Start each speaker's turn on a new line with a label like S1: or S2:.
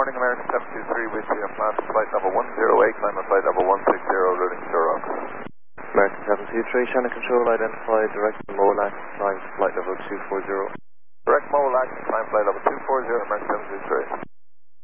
S1: morning, American 723 with you. Flight level 108, climb on flight level 160, routing Duroc.
S2: American 723, Shannon Control, identify direct Molac, climb to flight level 240.